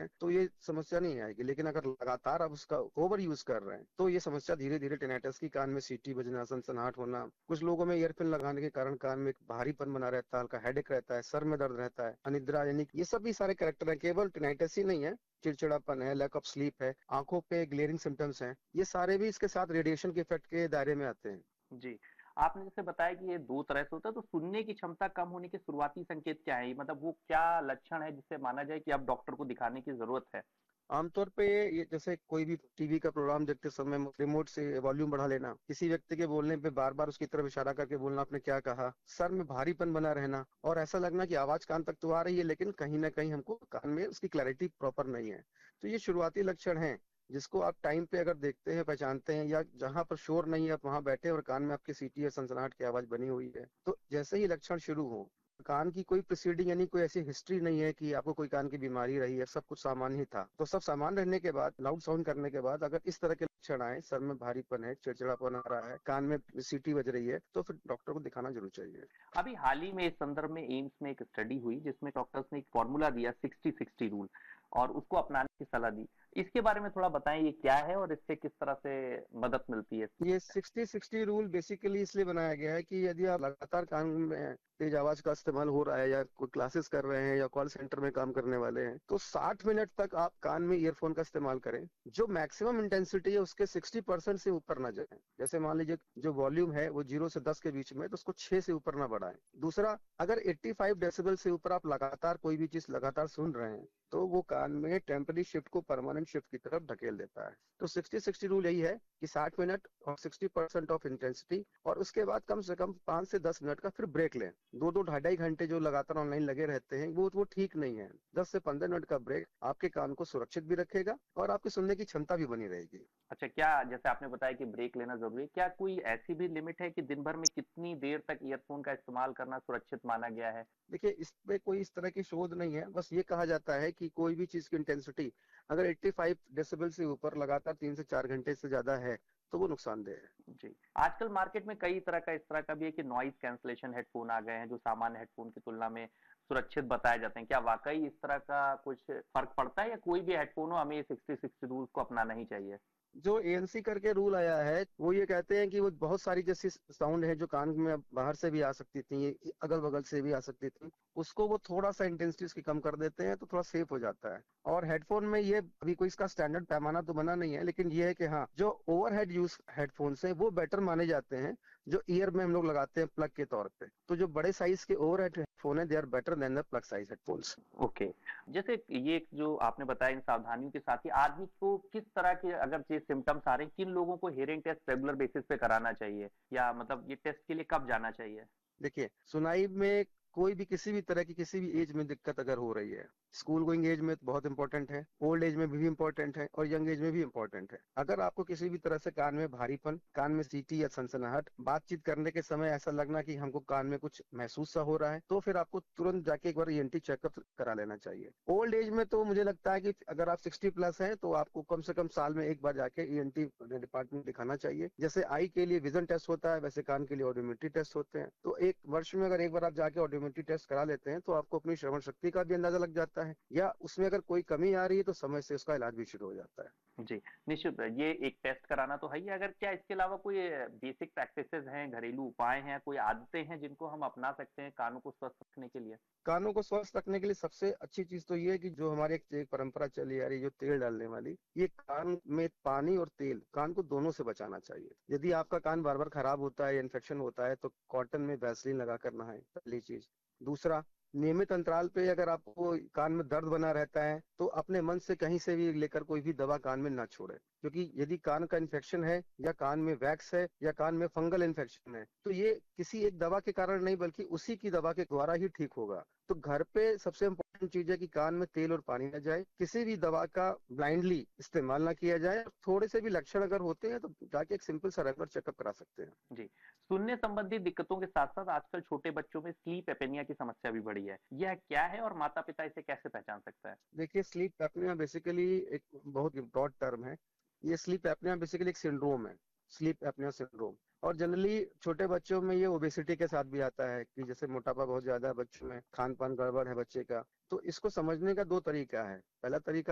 हैं तो ये समस्या नहीं आएगी, लेकिन अगर लगातार आप उसका ओवर यूज कर रहे हैं तो ये समस्या धीरे धीरे टिनाइटस की, कान में सीटी बजना, सनसनाहट होना, कुछ लोगों में ईयरफोन लगाने के कारण कान में एक भारीपन बना रहता है, हल्का हेडेक रहता है, सर में दर्द रहता है, अनिद्रा, यानी ये सब भी सारे कैरेक्टर हैं। केवल टिनाइटस ही नहीं है, चिड़चिड़ापन है, लैक ऑफ स्लीप है, आंखों पे ग्लेयरिंग सिम्टम्स हैं, ये सारे भी इसके साथ रेडिएशन के इफेक्ट के दायरे में आते हैं। जी। आपने जैसे बताया कि ये 2 तरह से होता है, तो सुनने की क्षमता कम होने के शुरुआती संकेत क्या है? मतलब वो क्या लक्षण है जिससे माना जाए कि अब डॉक्टर को दिखाने की ज़रूरत है? आमतौर पे ये जैसे कोई भी टीवी का प्रोग्राम देखते समय रिमोट से वॉल्यूम बढ़ा लेना, किसी व्यक्ति के बोलने पे बार बार उसकी तरफ इशारा करके बोलना आपने क्या कहा, सर में भारीपन बना रहना और ऐसा लगना कि आवाज कान तक तो आ रही है लेकिन कहीं ना कहीं हमको कान में उसकी क्लैरिटी प्रॉपर नहीं है। तो ये शुरुआती लक्षण हैं जिसको आप टाइम पे अगर देखते हैं, पहचानते हैं, या जहां पर शोर नहीं है आप वहां बैठे और कान में आपकी सीटी या सनसनाहट की आवाज बनी हुई है, तो जैसे ही लक्षण शुरू हो, कान की कोई प्रिसीडिंग यानी कोई ऐसी हिस्ट्री नहीं है कि आपको कोई कान की बीमारी रही है, सब कुछ सामान्य ही था, तो सब सामान्य रहने के बाद, लाउड साउंड करने के बाद अगर इस तरह के लक्षण आए, सर में भारीपन है, चिड़चिड़ापन आ रहा है, कान में सीटी बज रही है, तो फिर डॉक्टर को दिखाना जरूर चाहिए। अभी हाल ही में इस संदर्भ में एम्स में एक स्टडी हुई जिसमें डॉक्टर्स ने एक फॉर्मूला दिया 60-60 रूल, और उसको अपनाने की सलाह दी। इसके बारे में थोड़ा बताएं, ये क्या है और इससे किस तरह से मदद मिलती है? ये 60-60 रूल बेसिकली इसलिए बनाया गया है कि यदि आप लगातार कान में तेज आवाज का इस्तेमाल हो रहा है या कोई क्लासेस कर रहे हैं या कॉल सेंटर में काम करने वाले हैं, तो 60 मिनट तक आप कान में ईयरफोन का इस्तेमाल करें। जो मैक्सिमम इंटेंसिटी है उसके 60% से ऊपर ना जाए। जैसे मान लीजिए जो वॉल्यूम है वो 0 से 10 के बीच में, तो उसको 6 से ऊपर ना बढ़ाएं। दूसरा, अगर 85 डेसिबल से ऊपर आप लगातार कोई भी चीज लगातार सुन रहे हैं तो वो कान में टेम्पररी शिफ्ट को परमानेंट शिफ्ट की तरफ धकेल देता है। तो 60-60 रूल यही है कि 60 मिनट और 60% ऑफ इंटेंसिटी, और उसके बाद कम से कम 5 से 10 मिनट का फिर ब्रेक लें। 2-2, ढाई-ढाई घंटे जो लगातार ऑनलाइन लगे रहते हैं वो ठीक नहीं है। 10 से 15 मिनट का ब्रेक आपके कान को सुरक्षित भी रखेगा और आपकी सुनने की क्षमता भी बनी रहेगी। अच्छा, क्या जैसे आपने बताया कि ब्रेक लेना जरूरी है, क्या कोई ऐसी भी लिमिट है कि दिन भर में कितनी देर तक ईयरफोन का इस्तेमाल करना सुरक्षित माना गया है? देखिए, इस पे कोई इस तरह की शोध नहीं है, बस ये कहा जाता है कि कोई भी चीज की इंटेंसिटी अगर 85 डेसिबल से ऊपर लगातार 3 से 4 घंटे से ज्यादा है तो वो नुकसानदेह है। जी। आजकल मार्केट में कई तरह का इस तरह का भी है कि नॉइज कैंसलेशन हेडफोन आ गए हैं जो सामान्य हेडफोन की तुलना में सुरक्षित बताए जाते हैं। क्या वाकई इस तरह का कुछ फर्क पड़ता है, या कोई भी हेडफोन हो हमें ये 60-60 रूल्स को अपनाना ही चाहिए? जो एएनसी करके रूल आया है वो ये कहते हैं कि वो बहुत सारी जैसी साउंड है जो कान में बाहर से भी आ सकती थी, अगल बगल से भी आ सकती थी, उसको वो थोड़ा सा इंटेंसिटी उसकी कम कर देते हैं तो थोड़ा सेफ हो जाता है। और हेडफोन में ये अभी कोई इसका स्टैंडर्ड पैमाना तो बना नहीं है, लेकिन ये है कि हाँ, जो ओवरहेड यूज हेडफोन्स हैं वो बेटर माने जाते हैं जो ईयर में हम लोग लगाते हैं प्लग के तौर पे। तो जो बड़े साइज के ओवरहेड हेडफोन है they are better than the plug size headphones. Okay. जैसे ये जो आपने बताया इन सावधानियों के साथ ही आदमी को किस तरह के अगर ये सिम्टम्स आ रहे हैं, किन लोगों को हियरिंग टेस्ट रेगुलर बेसिस पे कराना चाहिए, या मतलब ये टेस्ट के लिए कब जाना चाहिए? देखिए, सुनाई में कोई भी किसी भी तरह की किसी भी एज में दिक्कत अगर हो रही है, स्कूल गोइंग एज में तो बहुत इंपॉर्टेंट है, ओल्ड एज में भी इंपॉर्टेंट है और यंग एज में भी इंपॉर्टेंट है। अगर आपको किसी भी तरह से कान में भारीपन, कान में सीटी या सनसनाहट, बातचीत करने के समय ऐसा लगना कि हमको कान में कुछ महसूस सा हो रहा है, तो फिर आपको तुरंत जाके एक बार ईएनटी चेकअप करा लेना चाहिए। ओल्ड एज में तो मुझे लगता है कि अगर आप 60+ हैं तो आपको कम से कम साल में एक बार जाके ईएनटी डिपार्टमेंट दिखाना चाहिए। जैसे आई के लिए विजन टेस्ट होता है वैसे कान के लिए ऑडियोमेट्री टेस्ट होते हैं। तो एक वर्ष में अगर एक बार आप जाके ऑडियोमेट्री टेस्ट करा लेते हैं तो आपको अपनी श्रवण शक्ति का भी अंदाजा लग जाता है, या उसमें अगर कोई कमी आ रही है तो समय से उसका इलाज भी शुरू हो जाता है। जी, निश्चित है। ये एक टेस्ट कराना तो है ही। अगर क्या इसके अलावा कोई बेसिक प्रैक्टिसेस हैं, घरेलू उपाय हैं, कोई आदतें हैं जिनको हम अपना सकते हैं कानों को स्वस्थ रखने के लिए? कानों को स्वस्थ रखने के लिए सबसे अच्छी चीज तो ये है कि जो हमारी एक परंपरा चली आ रही है, जो तेल डालने वाली, ये कान में पानी और तेल, कान को दोनों से बचाना चाहिए। यदि आपका कान बार बार खराब होता है, इन्फेक्शन होता है, तो कॉटन में वैसलीन लगा कर नहाएं, पहली चीज। दूसरा, नियमित अंतराल पे अगर आपको कान में दर्द बना रहता है तो अपने मन से कहीं से भी लेकर कोई भी दवा कान में ना छोड़े, क्योंकि यदि कान का इन्फेक्शन है या कान में वैक्स है या कान में फंगल इन्फेक्शन है तो ये किसी एक दवा के कारण नहीं बल्कि उसी की दवा के द्वारा ही ठीक होगा। तो घर पे सबसे इम्पोर्टेंट चीज है कि कान में तेल और पानी न जाए, किसी भी दवा का ब्लाइंडली इस्तेमाल ना किया जाए, थोड़े से भी लक्षण अगर होते हैं तो जाके एक सिंपल सा रेगुलर चेकअप करा सकते हैं। जी। सुनने संबंधी दिक्कतों के साथ-साथ आजकल छोटे बच्चों में स्लीप एपेनिया की समस्या भी बढ़ी है। यह क्या है और माता-पिता इसे कैसे पहचान सकता है? देखिए, स्लीप एपनिया बेसिकली एक बहुत ब्रॉड टर्म है। ये स्लीप एपनिया बेसिकली एक सिंड्रोम है, स्लीप एपनिया सिंड्रोम। और जनरली छोटे बच्चों में ये ओबेसिटी के साथ भी आता है कि जैसे मोटापा बहुत ज्यादा है बच्चों में, खान पान गड़बड़ है बच्चे का। तो इसको समझने का दो तरीका है। पहला तरीका